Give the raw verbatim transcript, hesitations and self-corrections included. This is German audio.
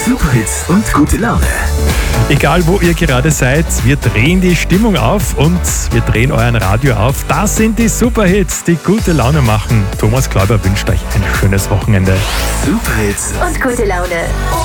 Superhits und gute Laune. Egal wo ihr gerade seid, wir drehen die Stimmung auf und wir drehen euren Radio auf. Das sind die Superhits, die gute Laune machen. Thomas Kläuber wünscht euch ein schönes Wochenende. Superhits und gute Laune.